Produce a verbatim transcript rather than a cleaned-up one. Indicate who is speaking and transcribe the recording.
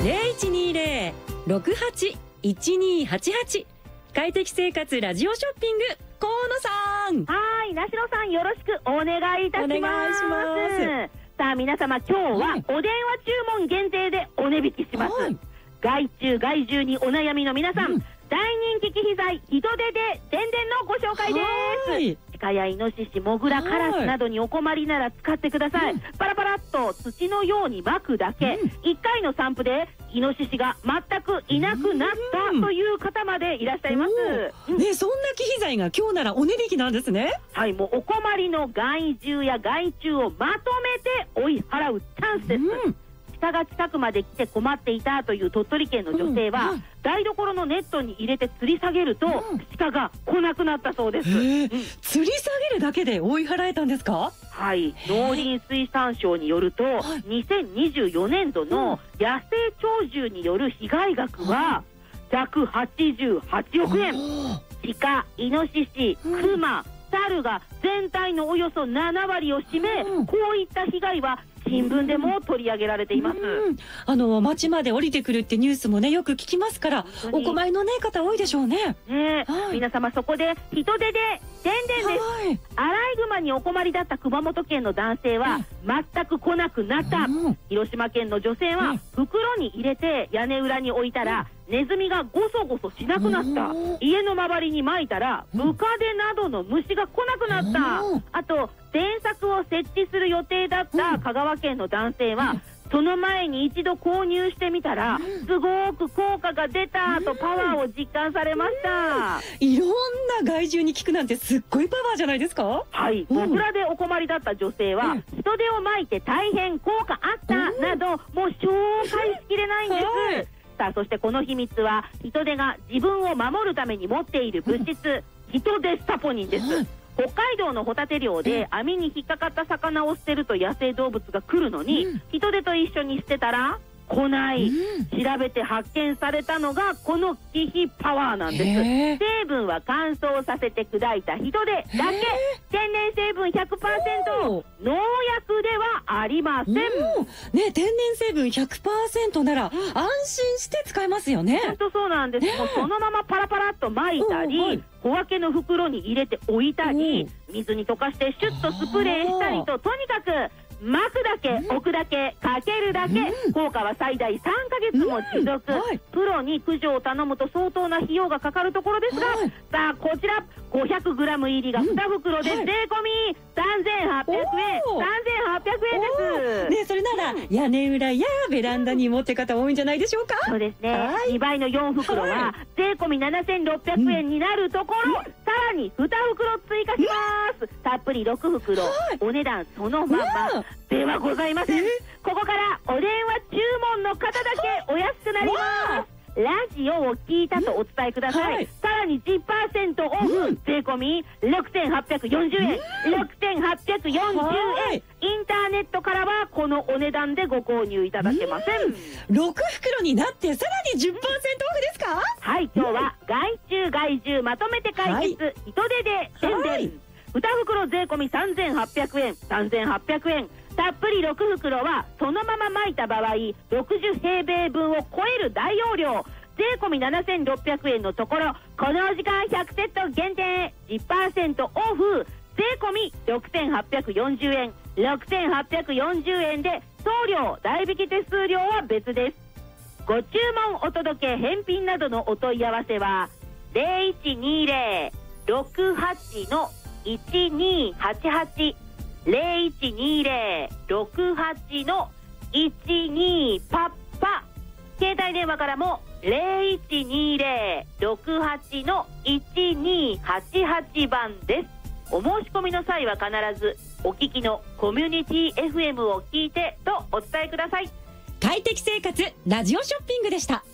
Speaker 1: ゼロいちにゼロ ろくはち いちにはちはち。快適生活ラジオショッピング、河野さん。
Speaker 2: はい、なしろさん、よろしくお願いいたします。
Speaker 1: お願いします。
Speaker 2: さあ皆様、今日はお電話注文限定でお値引きします。はい、害虫害獣にお悩みの皆さん、うん、大人気機器材ヒトデで電電のご紹介です。鹿やイノシシ、モグラ、カラスなどにお困りなら使ってください。うん、パラパラっと土のように巻くだけ、うん、いっかいの散布でイノシシが全くいなくなったという方までいらっしゃいます。
Speaker 1: うん、ね、そんな機器材が今日ならお値引きなんですね。はい、
Speaker 2: もうお困りの害獣や害虫をまとめて追い払うチャンスです。うん、鹿が近くまで来て困っていたという鳥取県の女性は、うんうん、台所のネットに入れて吊り下げると、うん、鹿が来なくなったそうです。うん、
Speaker 1: 吊り下げるだけで追い払えたんですか？
Speaker 2: はい、農林水産省によると、にせんにじゅうよねんどの野生鳥獣による被害額はひゃくはちじゅうはちおくえん。鹿、イノシシ、クマ、猿が全体のおよそななわりを占め、こういった被害は新聞でも取り上げられています。
Speaker 1: うん、あの町まで降りてくるってニュースもね、よく聞きますから、お困りのね方多いでしょうね。
Speaker 2: ね、はい、皆様そこで人手で電電です。はい、アライグマにお困りだった熊本県の男性は全く来なくなった。うん、広島県の女性は袋に入れて屋根裏に置いたら、うん、ネズミがゴソゴソしなくなった。うん、家の周りに撒いたらムカデなどの虫が来なくなった。うん、あと電柵を設置する予定だった香川県の男性は、うん、その前に一度購入してみたら、うん、すごく効果が出たとパワーを実感されました。
Speaker 1: うん、いろんな害獣に効くなんてすっごいパワーじゃないですか？
Speaker 2: はい、モグラでお困りだった女性は、うん、人手をまいて大変効果あったなど、もう紹介しきれないんです。はい、さあそしてこの秘密は人手が自分を守るために持っている物質、うん、人手スタポニンです。うん、北海道のホタテ漁で網に引っかかった魚を捨てると野生動物が来るのに、うん、人手と一緒に捨てたら来ない。うん、調べて発見されたのがこの機器パワーなんです。成分は乾燥させて砕いた人手だけ。天然成分 ひゃくパーセント、農薬ではありません。ね、
Speaker 1: 天然成分 ひゃくパーセント なら安心して使えますよね。
Speaker 2: 本当そうなんです。もうそのままパラパラっと巻いたり、小分けの袋に入れて置いたり、水に溶かしてシュッとスプレーしたりと、とにかく巻くだけ、置くだけ、かけるだけ、うん、効果は最大さんかげつも持続。うん、はい、プロに駆除を頼むと相当な費用がかかるところですが、はい、さあこちら ごひゃくグラム 入りがに袋で税込みさんぜんはっぴゃくえん、さんぜんはっぴゃくえんです。
Speaker 1: ね、それなら、うん、屋根裏やベランダに持って方多いんじゃないでしょうか。
Speaker 2: そうですね、はい、にばいのよん袋は税込みななせんろっぴゃくえんになるところ、うん、さらにに袋追加します。たっぷりろく袋、はい、お値段そのままではございません。ここからお電話注文の方だけお安くなります。ラジオを聞いたとお伝えください。はい、さらに じゅっパーセント オフ、うん、税込みろくせんはっぴゃくよんじゅうえん、うん、ろくせんはっぴゃくよんじゅうえん、インターネットからはこのお値段でご購入いただけません。
Speaker 1: ろく袋になってさらに じゅっパーセント オフですか？
Speaker 2: はい、今日は害虫害獣まとめて解決、はい、人手で宣伝、はい、に袋税込みさんぜんはっぴゃくえん、さんぜんはっぴゃくえん、たっぷりろく袋はそのまま巻いた場合ろくじゅうへいべいぶんを超える大容量、税込みななせんろっぴゃくえんのところ、このお時間ひゃくセット限定 じゅっパーセント オフ、税込みろくせんはっぴゃくよんじゅうえん、ろくせんはっぴゃくよんじゅうえんで送料代引き手数料は別です。ご注文お届け返品などのお問い合わせは ゼロいちにゼロ ろくはち いちにはちはち ゼロいちにゼロ ろくはち いちにパッパ、携帯電話からもゼロいちにゼロ ろくはち いちにはちはちばんです。お申し込みの際は必ずお聞きのコミュニティ エフエム を聞いてとお伝えください。
Speaker 1: 快適生活ラジオショッピングでした。